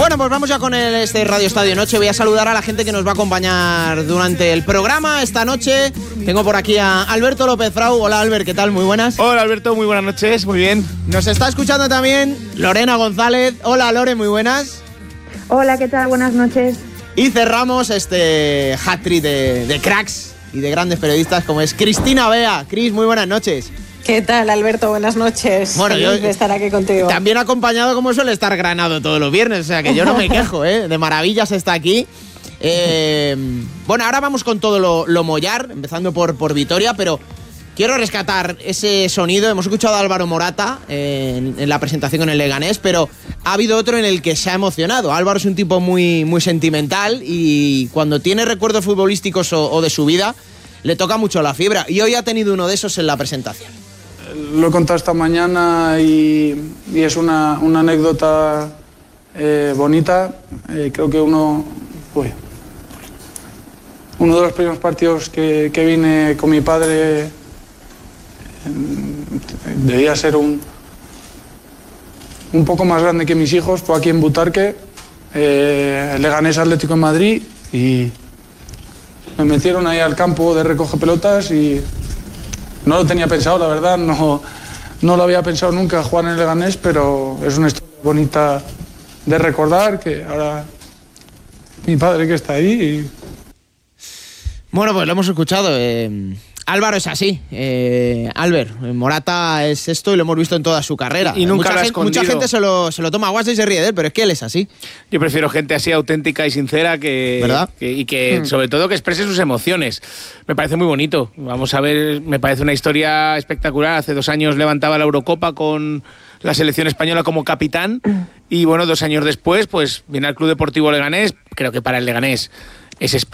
Bueno, pues vamos ya con este Radio Estadio Noche. Voy a saludar a la gente que nos va a acompañar durante el programa esta noche. Tengo por aquí a Alberto López Frau. Hola, Albert, ¿qué tal? Muy buenas. Hola, Alberto, muy buenas noches, muy bien. Nos está escuchando también Lorena González. Hola, Lore, muy buenas. Hola, ¿qué tal? Buenas noches. Y cerramos este hat-trick de cracks y de grandes periodistas como es Cristina Bea. Cris, muy buenas noches. ¿Qué tal, Alberto? Buenas noches. Bueno, feliz de estar aquí contigo. También acompañado como suele estar Granado todos los viernes, o sea que yo no me quejo, de maravillas está aquí. Bueno, ahora vamos con todo lo mollar, empezando por Vitoria, pero quiero rescatar ese sonido. Hemos escuchado a Álvaro Morata en la presentación en el Leganés, pero ha habido otro en el que se ha emocionado. Álvaro es un tipo muy, muy sentimental y cuando tiene recuerdos futbolísticos o de su vida, le toca mucho la fibra. Y hoy ha tenido uno de esos en la presentación. Lo he contado esta mañana y es una anécdota bonita. Creo que uno de los primeros partidos que vine con mi padre debía ser un poco más grande que mis hijos. Fue aquí en Butarque, Leganés Atlético en Madrid, y me metieron ahí al campo de recoge pelotas y no lo tenía pensado, la verdad, no lo había pensado nunca jugar en el Leganés, pero es una historia bonita de recordar, que ahora mi padre que está ahí. Y... Bueno, pues lo hemos escuchado. Álvaro es así. Albert, Morata es esto y lo hemos visto en toda su carrera. Y nunca lo ha escondido. Mucha gente se lo toma a guasa y se ríe de él, pero es que él es así. Yo prefiero gente así auténtica y sincera ¿verdad? que sobre todo que exprese sus emociones. Me parece muy bonito. Vamos a ver, me parece una historia espectacular. Hace 2 años levantaba la Eurocopa con la selección española como capitán y bueno, 2 años después pues viene al Club Deportivo Leganés. Creo que para el Leganés es especial.